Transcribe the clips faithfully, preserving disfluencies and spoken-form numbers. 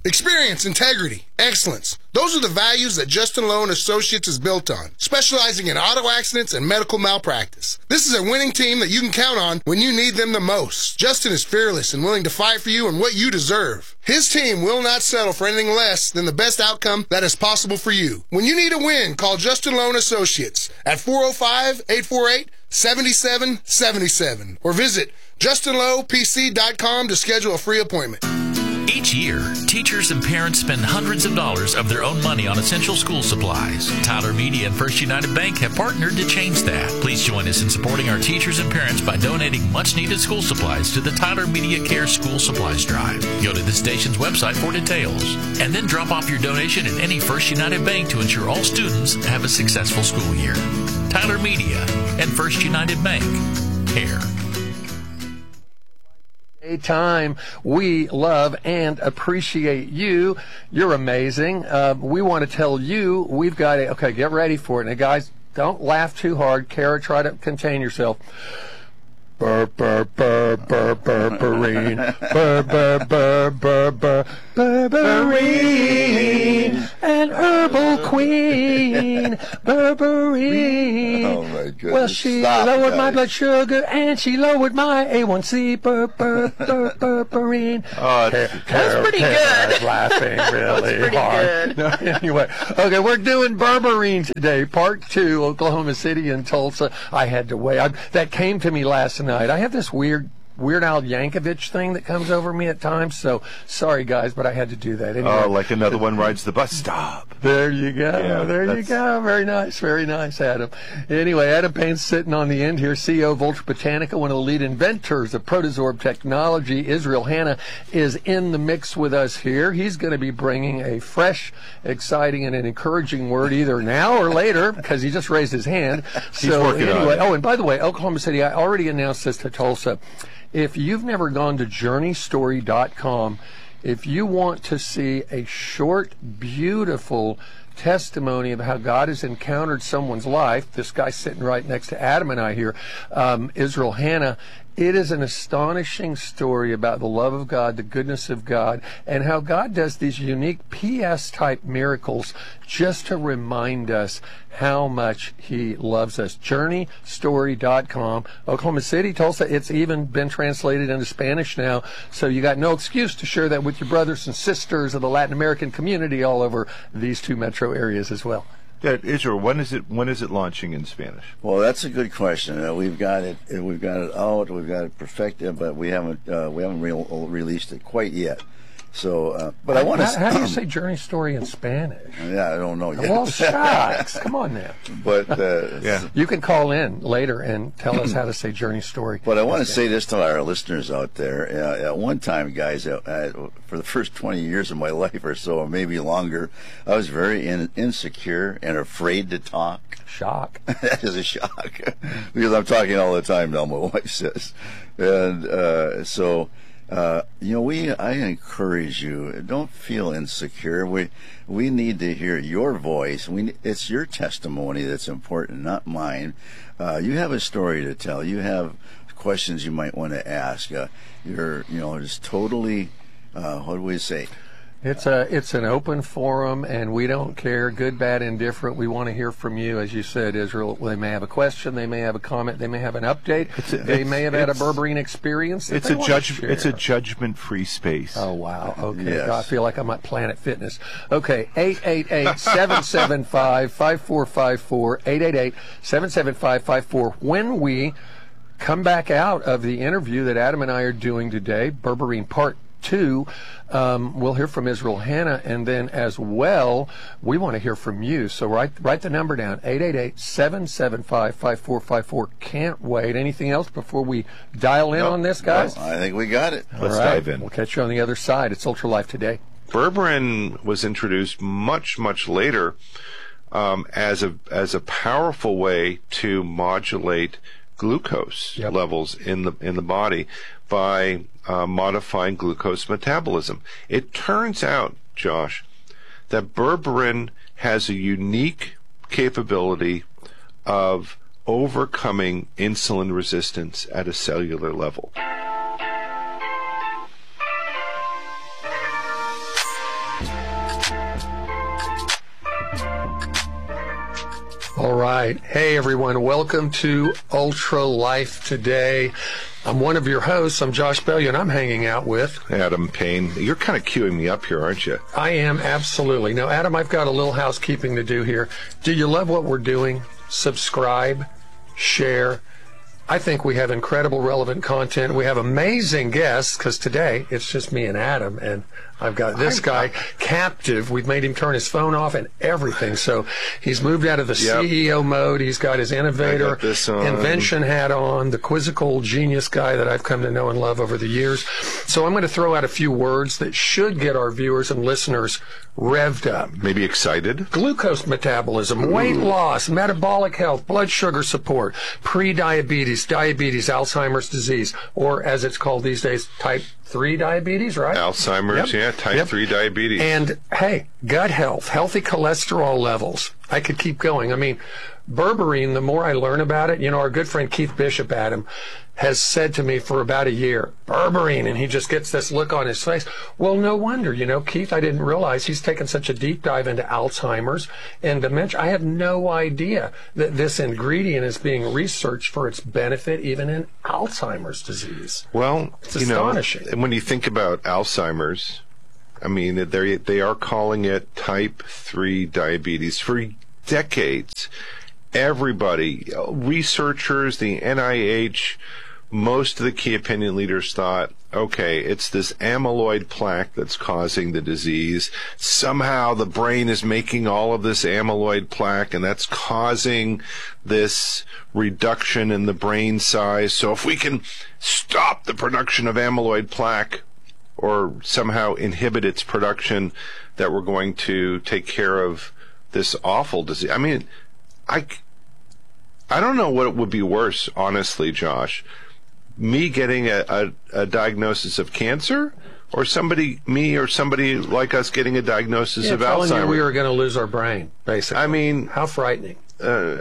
Experience, integrity, excellence. Those are the values that Justin Lowe and Associates is built on, specializing in auto accidents and medical malpractice. This is a winning team that you can count on when you need them the most. Justin is fearless and willing to fight for you and what you deserve. His team will not settle for anything less than the best outcome that is possible for you. When you need a win, call Justin Lowe and Associates at four oh five, eight four eight, seven seven seven seven or visit justin lowe p c dot com to schedule a free appointment. Each year, teachers and parents spend hundreds of dollars of their own money on essential school supplies. Tyler Media and First United Bank have partnered to change that. Please join us in supporting our teachers and parents by donating much-needed school supplies to the Tyler Media Care School Supplies Drive. Go to the station's website for details, and then drop off your donation at any First United Bank to ensure all students have a successful school year. Tyler Media and First United Bank. Care. A time we love and appreciate you. You're amazing. Uh, we want to tell you we've got a, okay, get ready for it. Now, guys, don't laugh too hard. Kara, try to contain yourself. Burr, burr, burr, burr, burberine. Burr, burr, burr, burr, burr, Burberine. An herbal queen. Berberine. Oh, my goodness. Well, she Stop, lowered guys. my blood sugar and she lowered my A one C. Bur, bur, bur, Berberine. Oh, That's pretty good. laughing really pretty hard. good. No, anyway, okay, we're doing Berberine today, part two, Oklahoma City and Tulsa. I had to wait. I, that came to me last night. I have this weird Weird Al Yankovic thing that comes over me at times, so sorry guys, but I had to do that. Anyway, Oh, like another one rides the bus stop. there you go. Yeah, there you that's- go. Very nice. Very nice, Adam. Anyway, Adam Payne's sitting on the end here, C E O of Ultra Botanica, one of the lead inventors of Protosorb technology. Israel Hanna is in the mix with us here. He's going to be bringing a fresh, exciting, and an encouraging word either now or later because he just raised his hand. He's so working on anyway, it. oh, and by the way, Oklahoma City, I already announced this to Tulsa. If you've never gone to journey story dot com, if you want to see a short, beautiful testimony of how God has encountered someone's life, this guy sitting right next to Adam and I here, um, Israel Hanna, it is an astonishing story about the love of God, the goodness of God, and how God does these unique P S-type miracles just to remind us how much He loves us. journey story dot com. Oklahoma City, Tulsa, it's even been translated into Spanish now, so you got no excuse to share that with your brothers and sisters of the Latin American community all over these two metro areas as well. Yeah, Israel, when is it when is it launching in Spanish? Well, that's a good question. Uh, we've got it. uh, We've got it out. We've got it perfected, but we haven't. Uh, we haven't re- released it quite yet. So, uh, but I want to. How, how do you say journey story in Spanish? Yeah, I don't know yet. Well, shucks. Come on now. but uh, Yeah. You can call in later and tell us how to say journey story. But I want to say this to our listeners out there. Uh, at one time, guys, uh, uh, for the first twenty years of my life or so, or maybe longer, I was very in- insecure and afraid to talk. Shock. That is a shock because I'm talking all the time now, my wife says. And uh, so, uh, you know, we I encourage you, don't feel insecure. We we need to hear your voice. We It's your testimony that's important, not mine. Uh, you have a story to tell. You have questions you might want to ask. Uh, you're, you know, just totally, uh, what do we say? It's a it's an open forum, and we don't care, good, bad, indifferent. We want to hear from you, as you said, Israel. They may have a question, they may have a comment, they may have an update, a- they it's- may have had a it's- Berberine experience. that It's they a want judge. to share. It's a judgment-free space. Oh, wow. Okay. Yes. I feel like I'm at Planet Fitness. Okay. eight eight eight, seven seven five, five four five four. eight eight eight, seven seven five, five four. When we come back out of the interview that Adam and I are doing today, Berberine Part Two, um, we'll hear from Israel Hanna, and then as well, we want to hear from you. So write write the number down, eight eight eight, seven seven five, five four five four. Can't wait. Anything else before we dial in Nope. on this, guys? I think we got it. Let's All right. dive in. We'll catch you on the other side. It's Ultra Life Today. Berberine was introduced much, much later um, as a as a powerful way to modulate glucose Yep. levels in the in the body by uh, modifying glucose metabolism. It turns out, Josh, that berberine has a unique capability of overcoming insulin resistance at a cellular level. All right. Hey, everyone. Welcome to Ultra Life Today. I'm one of your hosts. I'm Josh Bellion, and I'm hanging out with Adam Payne. You're kind of queuing me up here, aren't you? I am, absolutely. Now, Adam, I've got a little housekeeping to do here. Do you love what we're doing? Subscribe, share. I think we have incredible, relevant content. We have amazing guests, because today it's just me and Adam, and I've got this guy captive. We've made him turn his phone off and everything. So he's moved out of the Yep. C E O mode. He's got his innovator, I got this on. invention hat on, the quizzical genius guy that I've come to know and love over the years. So I'm going to throw out a few words that should get our viewers and listeners revved up. Maybe excited? Glucose metabolism, weight loss, metabolic health, blood sugar support, pre-diabetes, diabetes, Alzheimer's disease, or as it's called these days, type three diabetes, right? Alzheimer's, Yep. yeah, type Yep. three diabetes. And hey, gut health, healthy cholesterol levels. I could keep going. I mean, berberine, the more I learn about it, you know, our good friend Keith Bishop, Adam, has said to me for about a year, berberine, and he just gets this look on his face. Well, no wonder, you know, Keith, I didn't realize he's taken such a deep dive into Alzheimer's and dementia. I had no idea that this ingredient is being researched for its benefit even in Alzheimer's disease. Well, It's you know, astonishing. and when you think about Alzheimer's, I mean, they they are calling it type three diabetes for decades. Everybody, researchers, the N I H, most of the key opinion leaders thought, okay, it's this amyloid plaque that's causing the disease. Somehow the brain is making all of this amyloid plaque, and that's causing this reduction in the brain size. So if we can stop the production of amyloid plaque, or somehow inhibit its production, that we're going to take care of this awful disease. I mean, I, I don't know what would be worse, honestly, Josh. Me getting a, a, a diagnosis of cancer, or somebody, me or somebody like us getting a diagnosis Yeah, of telling Alzheimer's. you we were going to lose our brain, basically. I mean, how frightening. uh,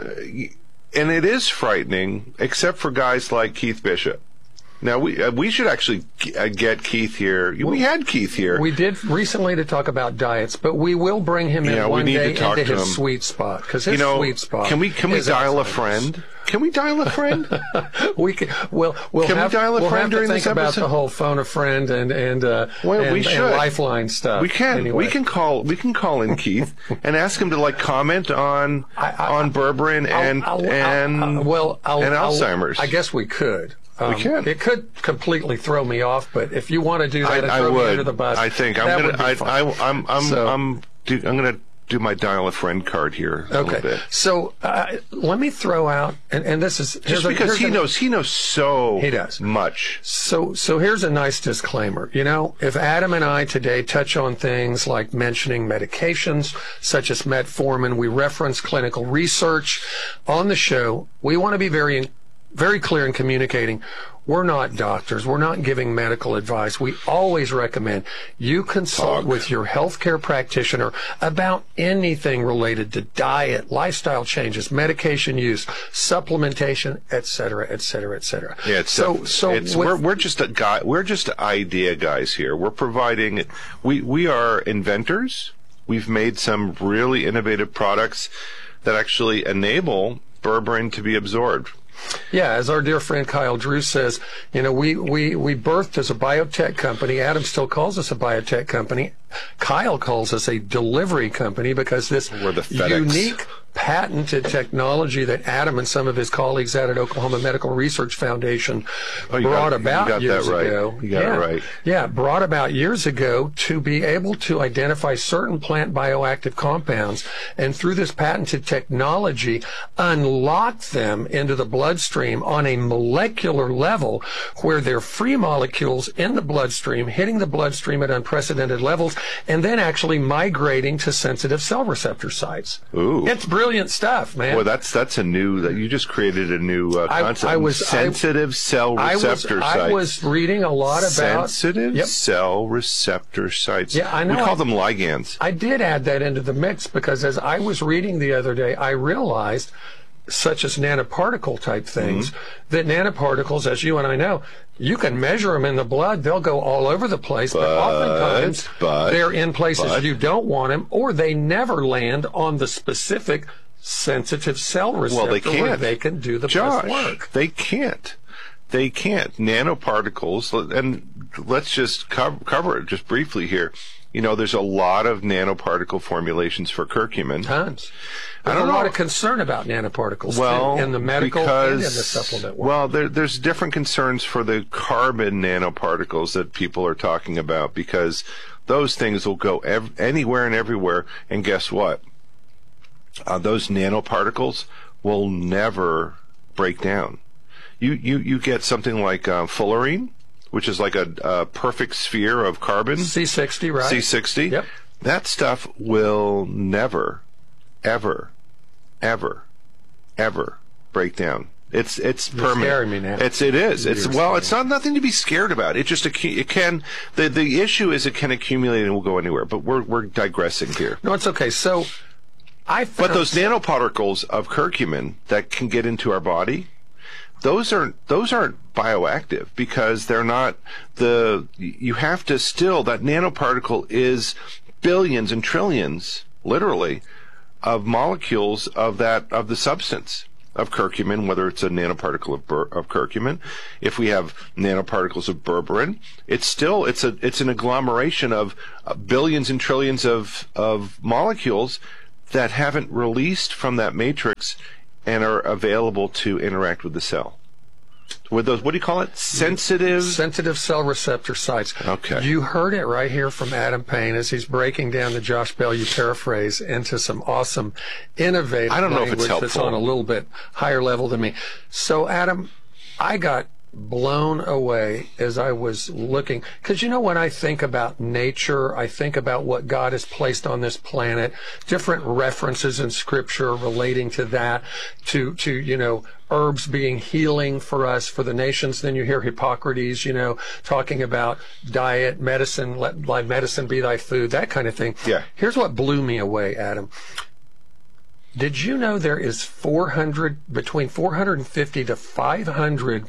and it is frightening, except for guys like Keith Bishop. Now, we uh, we should actually uh, get Keith here. We had Keith here. We did recently to talk about diets, but we will bring him in Yeah, we one need to day talk into to his him. sweet spot, because his you know, sweet spot. can we can we is dial a Alzheimer's. friend? Can we dial a friend? we can. We'll, we'll Can we have, dial a we'll friend have during to think this about episode? the whole phone a friend and and uh, Well, and, we and should. lifeline stuff. We can. Anyway. We can call. We can call in Keith and ask him to like comment on I- I- on berberine I'll- and I'll- I'll- and I'll- well, I'll, and I'll- Alzheimer's. I guess we could. Um, can. It could completely throw me off, but if you want to do that I, and I throw me would. under the bus, I think that I'm would gonna. be I, fun. I, I'm. I'm. So- I'm. Do, I'm gonna do my dial a friend card here a Okay, little bit. so uh, let me throw out, and, and this is here's Just a- because here's he a- knows. He knows so He does. much. So, so here's a nice disclaimer. You know, if Adam and I today touch on things like mentioning medications such as metformin, we reference clinical research on the show. We want to be very, very clear in communicating. We're not doctors. We're not giving medical advice. We always recommend you consult Talk. with your healthcare practitioner about anything related to diet, lifestyle changes, medication use, supplementation, et cetera, et cetera, et cetera. Yeah, it's so, def- so it's, with- we're we're just a guy. We're just idea guys here. We're providing. We we are inventors. We've made some really innovative products that actually enable berberine to be absorbed. Yeah, as our dear friend Kyle Drew says, you know, we, we, we birthed as a biotech company. Adam still calls us a biotech company. Kyle calls us a delivery company because this We're the FedEx. unique patented technology that Adam and some of his colleagues out at Oklahoma Medical Research Foundation Oh, you brought got- you about got that years right. ago. You got it yeah. right. Yeah, brought about years ago to be able to identify certain plant bioactive compounds and through this patented technology unlock them into the bloodstream on a molecular level where they're free molecules in the bloodstream, hitting the bloodstream at unprecedented levels, and then actually migrating to sensitive cell receptor sites. Ooh. It's brilliant stuff, man. Well, that's that's a new that you just created a new uh, I- concept. I was- I- sensitive cell I was, receptor sites. I was reading a lot about sensitive Yep. cell receptor sites. Yeah, I know. We call I- them ligands. I did add that into the mix because as I was reading the other day, I realized, such as nanoparticle type things, Mm-hmm. that nanoparticles, as you and I know, you can measure them in the blood. They'll go all over the place, but, But- oftentimes but- they're in places but- you don't want them, or they never land on the specific sensitive cell receptor Well, they can't. where they can do the Josh, best work. they can't. They can't. Nanoparticles, and let's just cover, cover it just briefly here. You know, there's a lot of nanoparticle formulations for curcumin. Tons. I There's don't a lot know. of concern about nanoparticles Well, too, in the medical because, and in the supplement world. Well, there, there's different concerns for the carbon nanoparticles that people are talking about, because those things will go ev- anywhere and everywhere. And guess what? Uh, those nanoparticles will never break down. You you, you get something like uh, fullerene, which is like a, a perfect sphere of carbon. C sixty, right? C sixty. Yep. That stuff will never, ever, ever, ever break down. It's it's You're permanent. scaring me now. It's it is. It's You're well. It's not nothing to be scared about. It just accu- it can. The the issue is it can accumulate and will go anywhere. But we're we're digressing here. No, it's okay. So, I found But those nanoparticles of curcumin that can get into our body, those aren't those aren't bioactive, because they're not the. You have to still, that nanoparticle is billions and trillions, literally, of molecules of that of the substance of curcumin, whether it's a nanoparticle of, bur- of curcumin. If we have nanoparticles of berberine, it's still it's a it's an agglomeration of uh, billions and trillions of of molecules that haven't released from that matrix and are available to interact with the cell. With those, what do you call it? Sensitive? sensitive cell receptor sites. Okay. You heard it right here from Adam Payne as he's breaking down the Josh Bellew paraphrase into some awesome, innovative I don't know if it's language that's helpful. on a little bit higher level than me. So, Adam, I got blown away as I was looking, because you know, when I think about nature, I think about what God has placed on this planet, different references in scripture relating to that, to to you know, herbs being healing for us, for the nations. Then you hear Hippocrates, you know, talking about diet, medicine, let thy medicine be thy food, that kind of thing. Yeah. Here's what blew me away, Adam. Did you know there is four hundred, between four hundred fifty to five hundred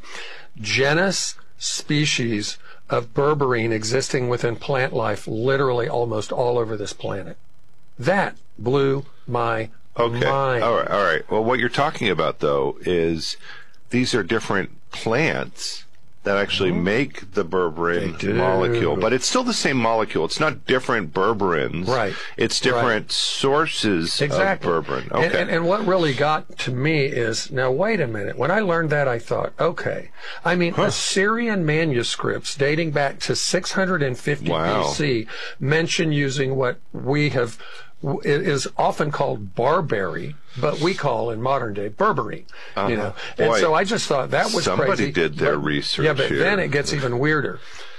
genus species of berberine existing within plant life literally almost all over this planet? That blew my Okay. mind. All right. All right. Well, what you're talking about, though, is these are different plants that actually make the berberine They do. molecule, but it's still the same molecule. It's not different berberines. Right. It's different sources Exactly. of berberine. Okay. And, and, and what really got to me is, now wait a minute. When I learned that, I thought, okay. I mean, Assyrian manuscripts dating back to six hundred fifty Wow. B C mention using what we have it is often called barberry, but we call in modern day berberine. Uh-huh. You know, and Boy, so I just thought that was somebody crazy. did their But- research Yeah, but here. then it gets even weirder.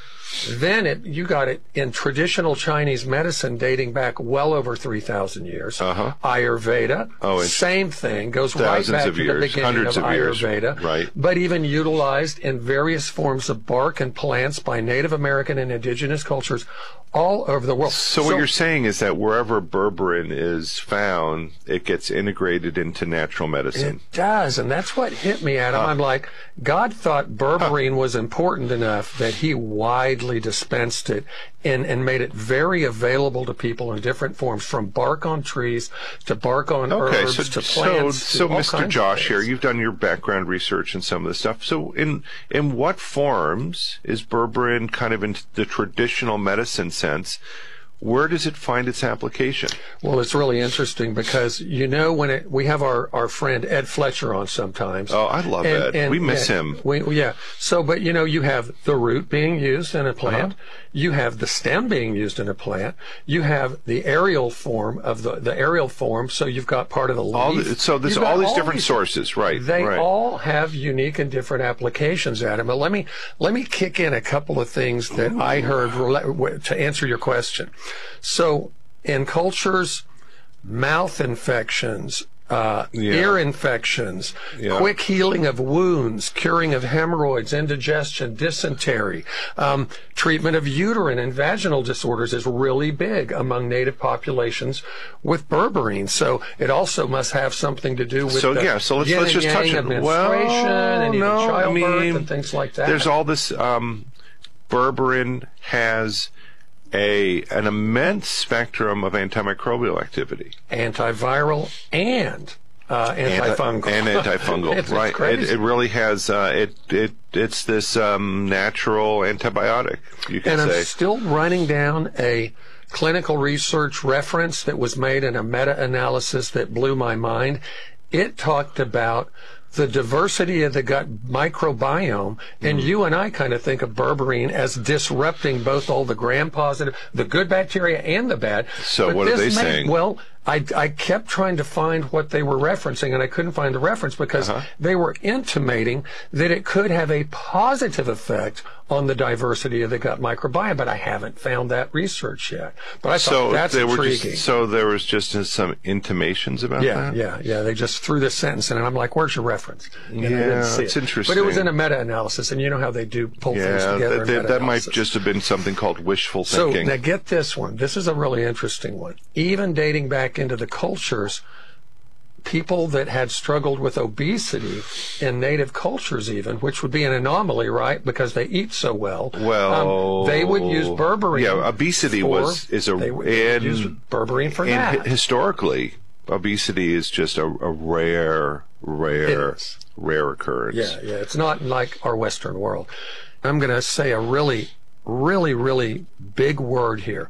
Then it, you got it in traditional Chinese medicine dating back well over three thousand years. Uh-huh. Ayurveda, Oh, it's same thing, goes right thousands back of to years, the beginning hundreds of of years, Ayurveda. right. But even utilized in various forms of bark and plants by Native American and indigenous cultures all over the world. So what you're saying is that wherever berberine is found, it gets integrated into natural medicine. It does, and that's what hit me, Adam. I'm like, God thought berberine was important enough that he widely dispensed it and, and made it very available to people in different forms, from bark on trees to bark on Okay, herbs so to so, plants. so to all Mister kinds of Josh here, things. you've done your background research and some of the stuff. So in in what forms is berberine kind of in the traditional medicine sense? Where does it find its application? Well, it's really interesting because, you know, when it, we have our, our friend Ed Fletcher on sometimes. Oh, I love Ed. We miss yeah, him. We, yeah. So, but, you know, you have the root being used in a plant. Uh-huh. You have the stem being used in a plant. You have the aerial form of the, the aerial form. So you've got part of the leaf. All the, so there's You've got all these different these- sources, right? They right. all have unique and different applications, Adam. But let me let me kick in a couple of things that I heard rela- to answer your question. So, in cultures, mouth infections, uh, Yeah. ear infections, Yeah. quick healing of wounds, curing of hemorrhoids, indigestion, dysentery, um, treatment of uterine and vaginal disorders is really big among native populations with berberine. So it also must have something to do with So the yeah, so let's yin let's and just touch yang it. of menstruation Well, and even no, I childbirth mean, and things like that. There's all this. Um, berberine has a an immense spectrum of antimicrobial activity. Antiviral and uh, antifungal. And antifungal, it's, right? It's crazy. It, it really has. Uh, it it it's this um, natural antibiotic, you can and say. I'm still running down a clinical research reference that was made in a meta-analysis that blew my mind. It talked about the diversity of the gut microbiome, and mm. you and I kind of think of berberine as disrupting both all the gram-positive, the good bacteria and the bad. So but what are they made, saying? Well, I, I kept trying to find what they were referencing, and I couldn't find the reference because uh-huh. they were intimating that it could have a positive effect on the diversity of the gut microbiome, but I haven't found that research yet. But I thought so that's they intriguing. Were just, so there was just some intimations about yeah, that? Yeah, yeah, yeah. They just threw this sentence in, and I'm like, where's your reference? And yeah, I didn't see it's it. interesting. But it was in a meta-analysis, and you know how they do pull yeah, things together that, in that, that might meta-analysis. just have been something called wishful So thinking. now get this one. This is a really interesting one. Even dating back into the cultures, people that had struggled with obesity in native cultures even, which would be an anomaly, right? Because they eat so well. Well, um, they would use berberine. Yeah, obesity for, was is a they would and, use berberine for and that. Historically, obesity is just a, a rare, rare, rare occurrence. Yeah, yeah. It's not like our Western world. I'm going to say a really, really, really big word here.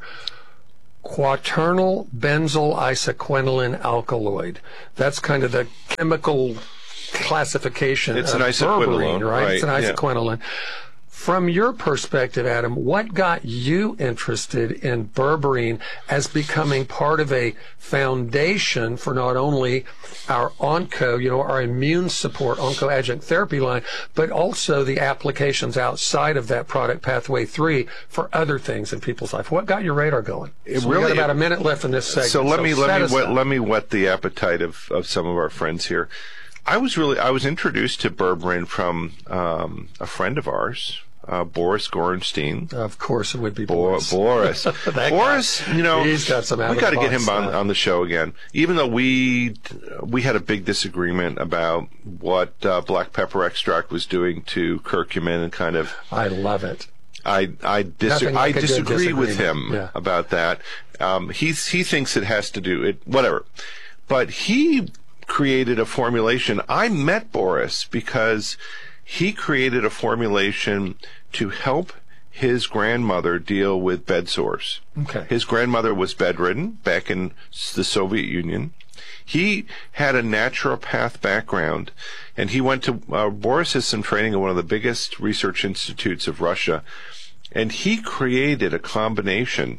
Quaternal benzyl isoquinoline alkaloid. That's kind of the chemical classification it's of an isoquinoline, berberine, right? right? It's an yeah. isoquinoline. From your perspective, Adam, what got you interested in berberine as becoming part of a foundation for not only our onco, you know, our immune support oncoadjuvant therapy line, but also the applications outside of that product pathway three for other things in people's life? What got your radar going? It so really, we got about it, a minute left in this segment. So let so me let me whet, up. let me whet the appetite of, of some of our friends here. I was really I was introduced to berberine from um, a friend of ours. Uh, Boris Gorenstein. Of course, it would be Bo- Boris. Boris. Boris, guy, you know, he's got some we got to get him on, on the show again. Even though we we had a big disagreement about what uh, black pepper extract was doing to curcumin and kind of. I love it. I I, dis- like I disagree with him yeah. about that. Um, he's he thinks it has to do it whatever, but he created a formulation. I met Boris because he created a formulation to help his grandmother deal with bed sores. Okay. His grandmother was bedridden back in the Soviet Union. He had a naturopath background, and he went to, uh, Boris has some training at one of the biggest research institutes of Russia, and he created a combination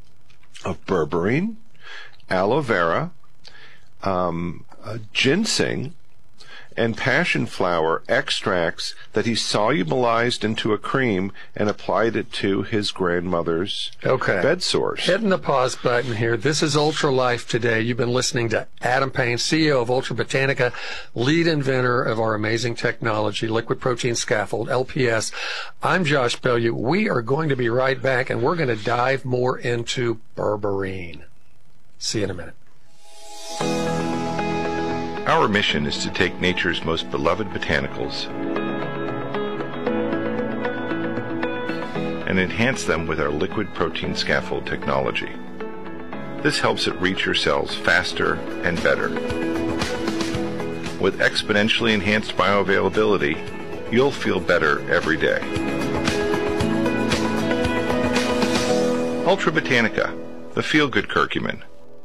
of berberine, aloe vera, um, uh, ginseng, and passion flower extracts that he solubilized into a cream and applied it to his grandmother's okay. bed sores. Hitting the pause button here. This is Ultra Life Today. You've been listening to Adam Payne, C E O of Ultra Botanica, lead inventor of our amazing technology, liquid protein scaffold, L P S. I'm Josh Bellew. We are going to be right back, and we're going to dive more into berberine. See you in a minute. Our mission is to take nature's most beloved botanicals and enhance them with our liquid protein scaffold technology. This helps it reach your cells faster and better. With exponentially enhanced bioavailability, you'll feel better every day. Ultra Botanica, the feel-good curcumin.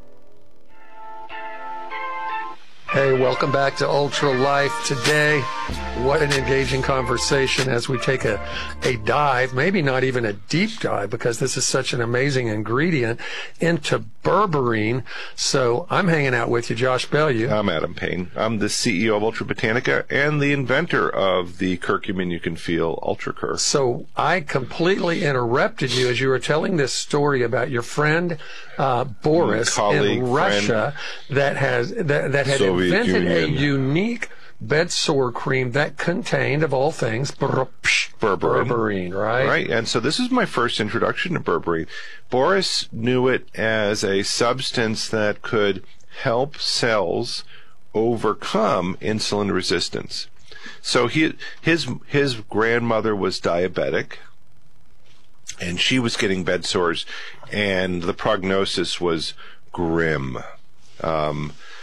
Hey, welcome back to Ultra Life Today. What an engaging conversation as we take a, a dive, maybe not even a deep dive, because this is such an amazing ingredient, into berberine. So I'm hanging out with you, Josh Bellew. I'm Adam Payne. I'm the C E O of Ultra Botanica and the inventor of the curcumin you can feel, UltraCur. So I completely interrupted you as you were telling this story about your friend uh, Boris Colleague, in Russia that has that, that had Soviet invented Union. a unique bed sore cream that contained, of all things, ber- berberine. berberine, right? Right, and so this is my first introduction to berberine. Boris knew it as a substance that could help cells overcome insulin resistance. So he, his his grandmother was diabetic, and she was getting bed sores, and the prognosis was grim. Um,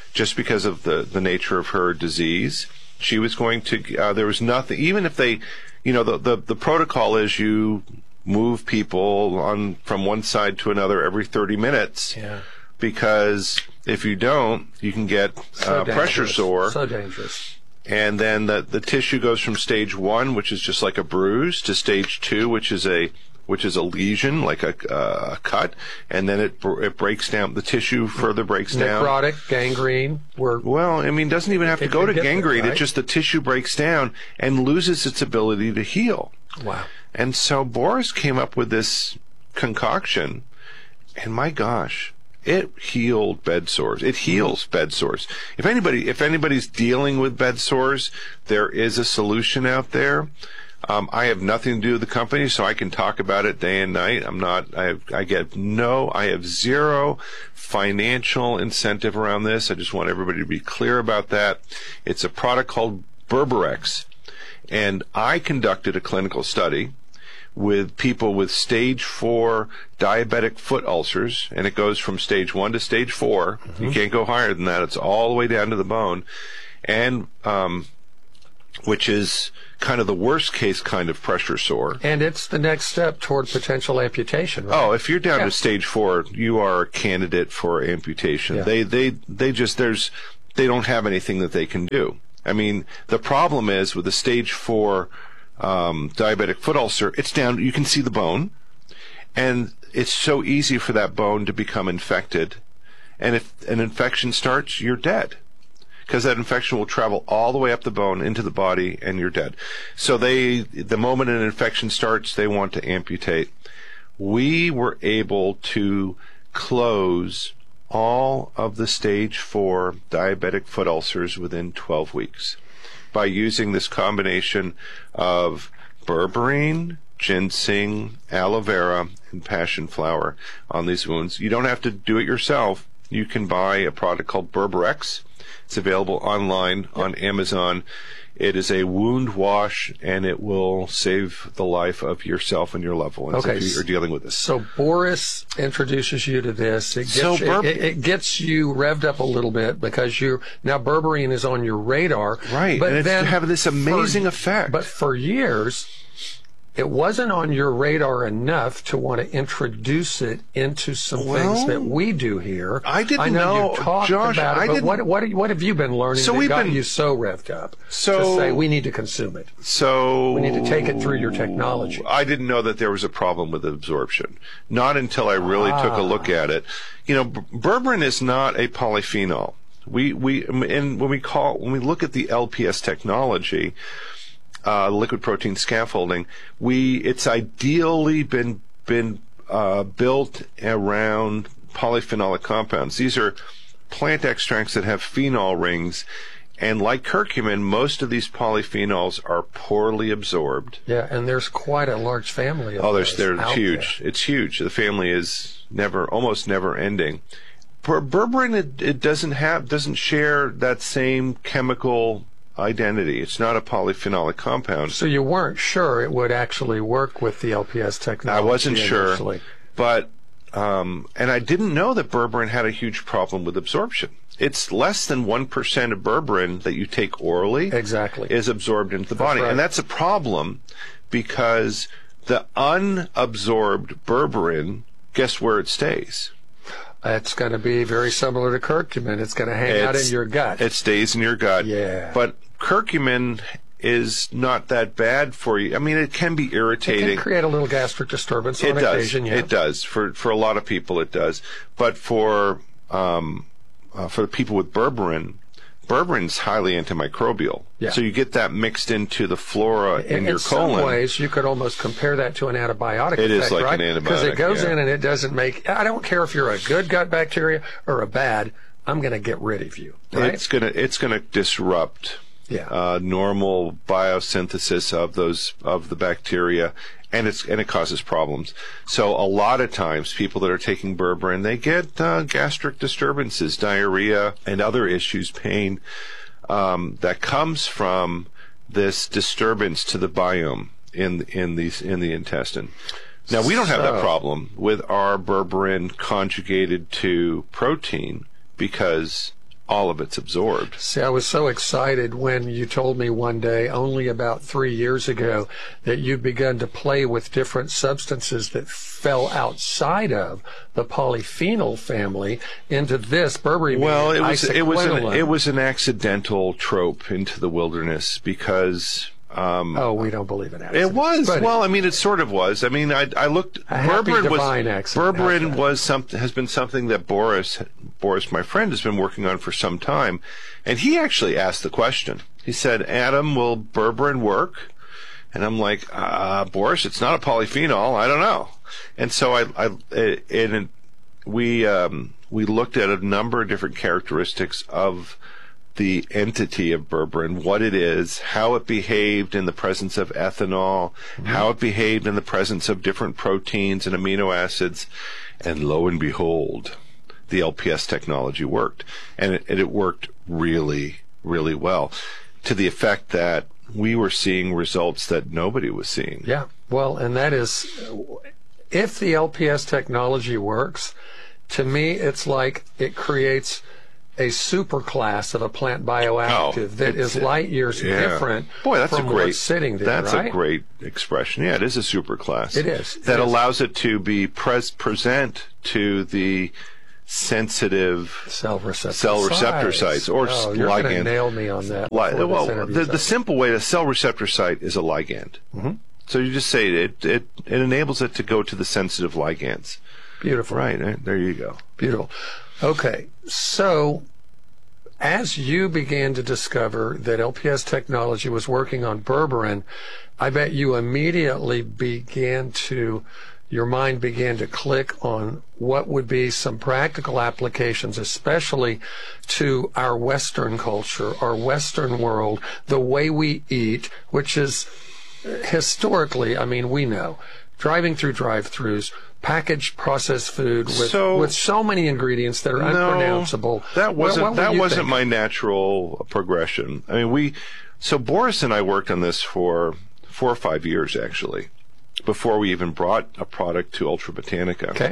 just because of the, the nature of her disease. She was going to, uh, there was nothing, even if they, you know, the, the, the protocol is you move people on from one side to another every thirty minutes. Yeah. Because if you don't, you can get So uh, pressure dangerous. sore. So dangerous. And then the, the tissue goes from stage one, which is just like a bruise, to stage two, which is a which is a lesion, like a, uh, a cut, and then it it breaks down. The tissue further breaks down. Necrotic, gangrene. We're Well, I mean, it doesn't even have to It go can to get there, gangrene. right? It's just the tissue breaks down and loses its ability to heal. wow. And so Boris came up with this concoction, and my gosh, it healed bed sores. It heals bed sores. If anybody, if anybody's dealing with bed sores, there is a solution out there. Um, I have nothing to do with the company, so I can talk about it day and night. I'm not, I, have, I get no, I have zero financial incentive around this. I just want everybody to be clear about that. It's a product called Berberex. And I conducted a clinical study with people with stage four diabetic foot ulcers, and it goes from stage one to stage four. Mm-hmm. You can't go higher than that. It's all the way down to the bone. And, um, which is kind of the worst case kind of pressure sore. And it's the next step toward potential amputation, right? Oh, if you're down Yeah. to stage four, you are a candidate for amputation. Yeah. They, they, they just, there's, they don't have anything that they can do. I mean, the problem is with the stage four um, diabetic foot ulcer, it's down, you can see the bone, and it's so easy for that bone to become infected. And if an infection starts, you're dead, because that infection will travel all the way up the bone into the body, and you're dead. So they, the moment an infection starts, they want to amputate. We were able to close all of the stage four diabetic foot ulcers within twelve weeks by using this combination of berberine, ginseng, aloe vera, and passion flower on these wounds. You don't have to do it yourself. You can buy a product called Berberex. It's available online on Amazon. It is a wound wash, and it will save the life of yourself and your loved ones Okay. if you're dealing with this. So Boris introduces you to this. It gets, So you, Berb- it, it gets you revved up a little bit because you now berberine is on your radar. Right, But and it's then to have this amazing for, effect. But for years, it wasn't on your radar enough to want to introduce it into some Well, things that we do here. I didn't I know know, you talked Josh, about it, I but didn't- what, what, what have you been learning So that we've got been- you so revved up So- to say we need to consume it? So We need to take it through your technology. I didn't know that there was a problem with absorption. Not until I really took a look at it. You know, b- berberine is not a polyphenol. We we and when we call when we look at the L P S technology, uh, liquid protein scaffolding, we it's ideally been been uh, built around polyphenolic compounds. These are plant extracts that have phenol rings. And like curcumin, most of these polyphenols are poorly absorbed. Yeah, and there's quite a large family of Oh, there's those they're out huge. It's huge. The family is never, almost never ending. Ber- berberine, it, it doesn't have, doesn't share that same chemical identity. It's not a polyphenolic compound. So you weren't sure it would actually work with the L P S technology? I wasn't sure, initially. but um, and I didn't know that berberine had a huge problem with absorption. It's less than one percent of berberine that you take orally Exactly. is absorbed into the body. right. And that's a problem because the unabsorbed berberine, guess where it stays? It's going to be very similar to curcumin. It's going to hang out in It's- your gut. It stays in your gut. Yeah. But curcumin is not that bad for you. I mean, it can be It irritating. can create a little gastric disturbance It on does. occasion. Yeah. It does. For for a lot of people, it does. But for um, uh, for the people with berberine, berberine's highly antimicrobial. Yeah. So you get that mixed into the flora in, in your some colon. ways, you could almost compare that to an antibiotic. It is effect, like right? an Because it antibiotic, goes yeah. in and it doesn't make. I don't care if you're a good gut bacteria or a bad. I'm going to get rid of you. Right? It's gonna it's gonna disrupt Yeah. uh, normal biosynthesis of those of the bacteria, and it's and it causes problems. So a lot of times, people that are taking berberine, they get uh, gastric disturbances, diarrhea, and other issues, pain um, that comes from this disturbance to the biome in in these in the intestine. Now we don't have that So- problem with our berberine conjugated to protein because all of it's absorbed. See, I was so excited when you told me one day, only about three years ago, that you'd begun to play with different substances that fell outside of the polyphenol family into this berberine. Well, it was it was an, isoquinoline. it was an accidental trope into the wilderness because. Um, oh, we don't believe in accidents. It was. But Well, I mean, it sort of was. I mean, I, I looked. A happy Berberine divine was accident. Berberine Okay. was something has been something that Boris Boris, my friend, has been working on for some time, and he actually asked the question. He said, "Adam, will berberine work?" And I'm like, uh, "Boris, it's not a polyphenol. I don't know." And so I, I it, it, we um, we looked at a number of different characteristics of the entity of berberine, what it is, how it behaved in the presence of ethanol, mm-hmm. how it behaved in the presence of different proteins and amino acids, and lo and behold, the L P S technology worked. And it, and it worked really, really well, to the effect that we were seeing results that nobody was seeing. Yeah, well, and that is, if the L P S technology works, to me, it's like it creates a superclass of a plant bioactive Oh, that is light years yeah. different Boy, that's from a great, what's sitting there, That's right? a great expression. Yeah, it is a superclass. It is. It that is. allows it to be pres- present to the sensitive Cell receptor cell receptor sites. sites or oh, you're ligand. going to nail me on that. Li- before this well, interview's the, over. the simple way, a cell receptor site is a ligand. Mm-hmm. So you just say it, it, it enables it to go to the sensitive ligands. Beautiful. Right, eh? There you go. Beautiful. Okay, so as you began to discover that L P S technology was working on berberine, I bet you immediately began to, your mind began to click on what would be some practical applications, especially to our Western culture, our Western world, the way we eat, which is historically, I mean, we know, driving through drive-thrus, packaged processed food with So- with so many ingredients that are unpronounceable. That What- wasn't what would that you wasn't think? my natural progression. I mean, we so Boris and I worked on this for four or five years actually, before we even brought a product to Ultra Botanica. Okay.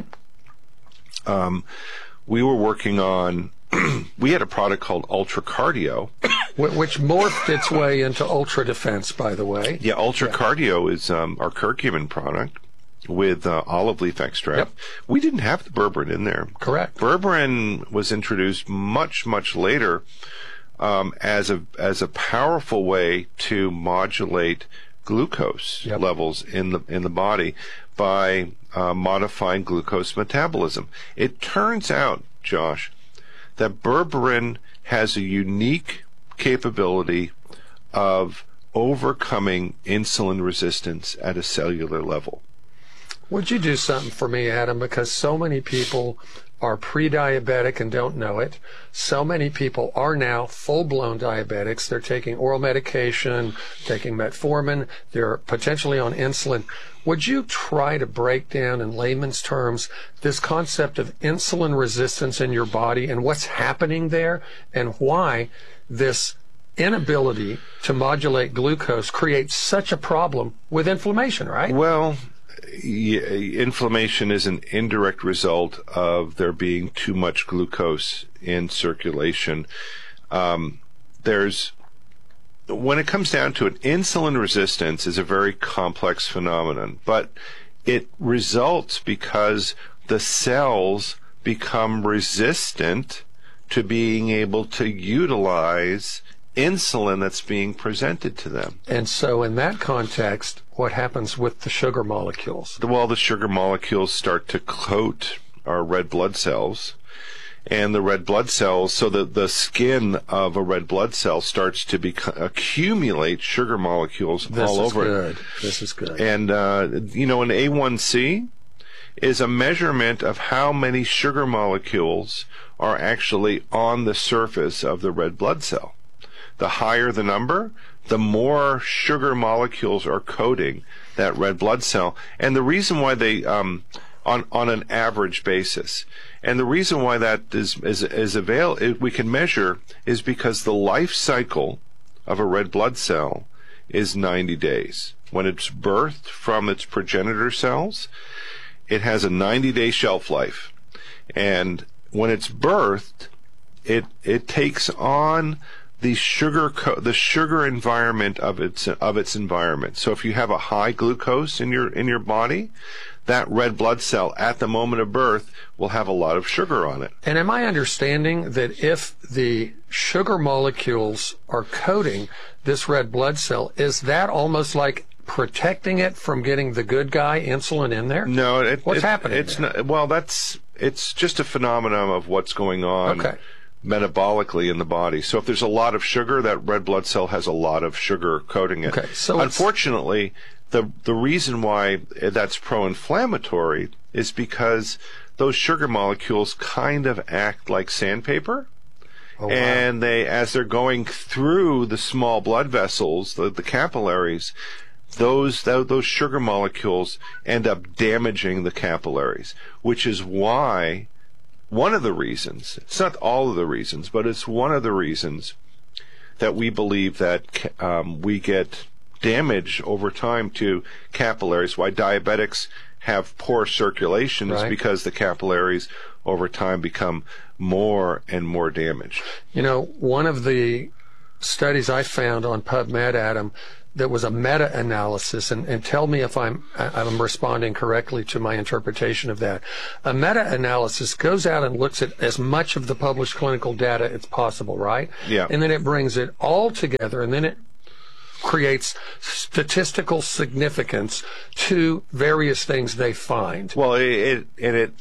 We were working on. We had a product called Ultra Cardio. Wh- Which morphed its way into Ultra Defense, by the way. Yeah, Ultra Cardio is um, our curcumin product with uh, olive leaf extract. Yep. We didn't have the berberine in there. Correct. Berberine was introduced much, much later um, as a as a powerful way to modulate glucose Yep. levels in the in the body by uh, modifying glucose metabolism. It turns out, Josh, that berberine has a unique capability of overcoming insulin resistance at a cellular level. Would you do something for me, Adam? Because so many people are pre-diabetic and don't know it. So many people are now full-blown diabetics. They're taking oral medication, taking metformin. They're potentially on insulin. Would you try to break down in layman's terms this concept of insulin resistance in your body and what's happening there and why this inability to modulate glucose creates such a problem with inflammation, right? Well, y- inflammation is an indirect result of there being too much glucose in circulation. Um, there's when it comes down to it, insulin resistance is a very complex phenomenon, but it results because the cells become resistant to being able to utilize insulin that's being presented to them. And so in that context, what happens with the sugar molecules? Well, the sugar molecules start to coat our red blood cells, and the red blood cells, so that the skin of a red blood cell starts to bec- accumulate sugar molecules This all is over good. it. This is good. And, uh, you know, an A one C is a measurement of how many sugar molecules are actually on the surface of the red blood cell. The higher the number, the more sugar molecules are coating that red blood cell. And the reason why they, um, on, on an average basis, and the reason why that is, is, is avail, we can measure is because the life cycle of a red blood cell is ninety days. When it's birthed from its progenitor cells, it has a ninety day shelf life. And when it's birthed, it it takes on the sugar co- the sugar environment of its of its environment. So if you have a high glucose in your in your body, that red blood cell at the moment of birth will have a lot of sugar on it. And am I understanding that if the sugar molecules are coating this red blood cell, is that almost like protecting it from getting the good guy insulin in there? No, it, what's it, happening? It's there? not. Well, that's it's just a phenomenon of what's going on. Okay. Metabolically in the body. So if there's a lot of sugar, that red blood cell has a lot of sugar coating it. Okay, so unfortunately, the the reason why that's pro-inflammatory is because those sugar molecules kind of act like sandpaper. Oh, wow. And they, as they're going through the small blood vessels, the, the capillaries, those those sugar molecules end up damaging the capillaries, which is why one of the reasons, it's not all of the reasons, but it's one of the reasons that we believe that um, we get damage over time to capillaries, why diabetics have poor circulation is right. because the capillaries over time become more and more damaged. You know, one of the studies I found on PubMed, Adam, that was a meta-analysis, and, and tell me if I'm I'm responding correctly to my interpretation of that. A meta-analysis goes out and looks at as much of the published clinical data as possible, right? Yeah. And then it brings it all together, and then it creates statistical significance to various things they find. Well, it it and it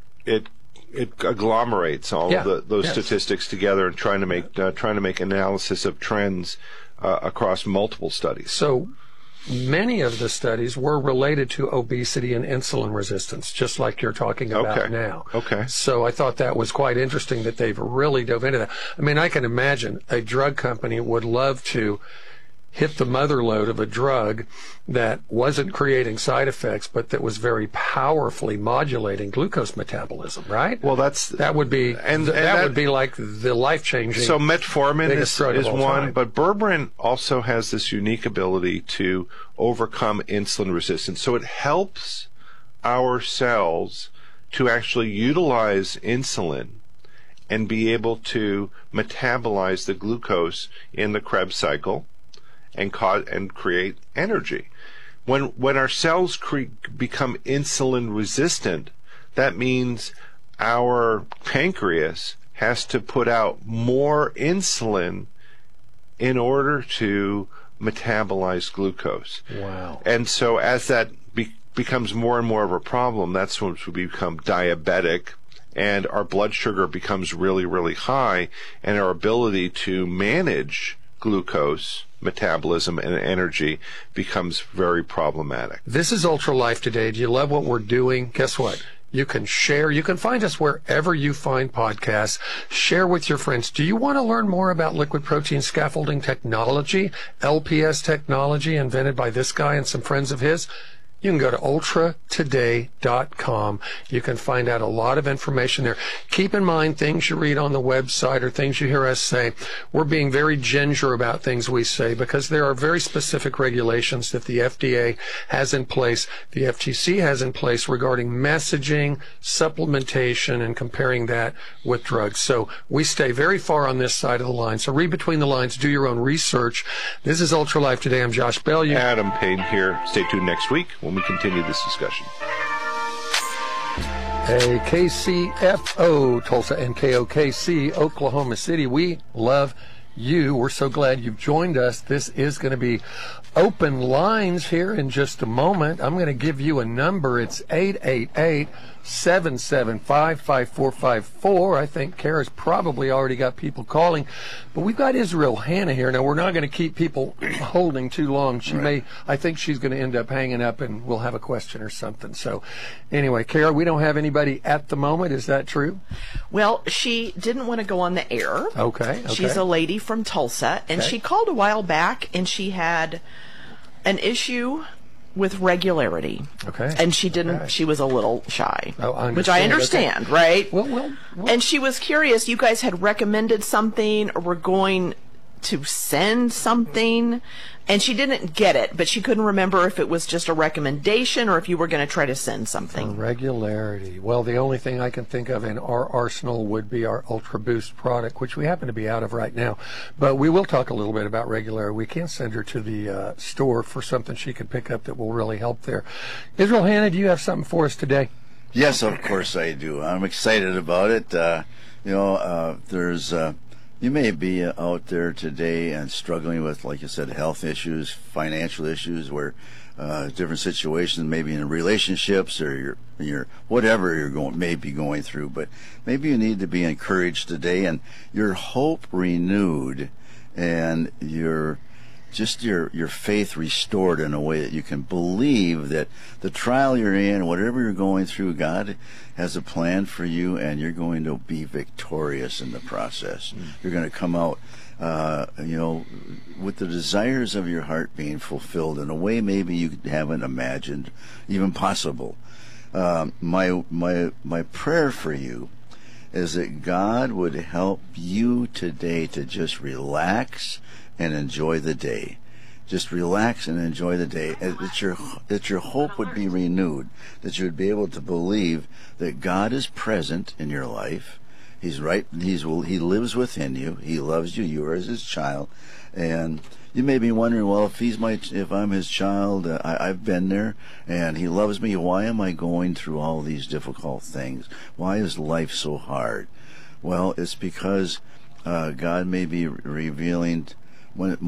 it it agglomerates all yeah. of the, those yes. statistics together and trying to make uh, trying to make analysis of trends uh, across multiple studies. So many of the studies were related to obesity and insulin resistance, just like you're talking about okay. now. Okay. So I thought that was quite interesting that they've really dove into that. I mean, I can imagine a drug company would love to hit the mother lode of a drug that wasn't creating side effects, but that was very powerfully modulating glucose metabolism, right? Well, that's that would be and, th- and that, that would be like the life-changing. So metformin biggest is, drug of is all one, time. but berberine also has this unique ability to overcome insulin resistance. So it helps our cells to actually utilize insulin and be able to metabolize the glucose in the Krebs cycle and cause and create energy. When when our cells cre- become insulin resistant, that means our pancreas has to put out more insulin in order to metabolize glucose. Wow. And so as that be- becomes more and more of a problem, that's when we become diabetic, and our blood sugar becomes really, really high, and our ability to manage glucose metabolism and energy becomes very problematic. This is Ultra Life Today. Do you love what we're doing? Guess what? You can share. You can find us wherever you find podcasts. Share with your friends. Do you want to learn more about liquid protein scaffolding technology, L P S technology invented by this guy and some friends of his? You can go to ultra today dot com. You can find out a lot of information there. Keep in mind, things you read on the website or things you hear us say, we're being very ginger about things we say because there are very specific regulations that the F D A has in place, the F T C has in place regarding messaging, supplementation, and comparing that with drugs. So we stay very far on this side of the line. So read between the lines, do your own research. This is Ultra Life Today. I'm Josh Bell. You- Adam Payne here. Stay tuned next week when we continue this discussion. Hey, K C F O, Tulsa, and K O K C, Oklahoma City. We love you. We're so glad you've joined us. This is going to be open lines here in just a moment. I'm going to give you a number. It's eight eight eight, seven seven five, five four five four. I think Kara's probably already got people calling, but we've got Israel Hannah here. Now, we're not going to keep people holding too long. She right. may, I think she's going to end up hanging up and we'll have a question or something. So anyway, Kara, we don't have anybody at the moment. Is that true? Well, she didn't want to go on the air. Okay. okay. She's a lady from Tulsa, and okay. she called a while back, and she had an issue with regularity. Okay. And she didn't, okay. she was a little shy. Oh, I which I understand, okay. right? Well, well, well. And she was curious, you guys had recommended something or were going to send something, and she didn't get it, but she couldn't remember if it was just a recommendation or if you were going to try to send something. For regularity. Well, the only thing I can think of in our arsenal would be our Ultra Boost product, which we happen to be out of right now. But we will talk a little bit about regularity. We can send her to the uh, store for something she can pick up that will really help there. Israel Hanna, do you have something for us today? Yes, of course I do. I'm excited about it. Uh, you know, uh, there's... Uh, You may be out there today and struggling with, like you said, health issues, financial issues, where uh, different situations, maybe in relationships or your, your whatever you're going, may be going through. But maybe you need to be encouraged today and your hope renewed, and your just your your faith restored in a way that you can believe that the trial you're in, whatever you're going through, God has a plan for you, and you're going to be victorious in the process. Mm. You're going to come out, uh, you know, with the desires of your heart being fulfilled in a way maybe you haven't imagined even possible. Um, my my my prayer for you is that God would help you today to just relax and enjoy the day. Just relax and enjoy the day. That your that your hope would be renewed. That you would be able to believe that God is present in your life. He's right. He's He lives within you. He loves you. You are His child. And you may be wondering, well, if He's my, if I'm His child, uh, I, I've been there, and He loves me. Why am I going through all these difficult things? Why is life so hard? Well, it's because uh, God may be revealing when.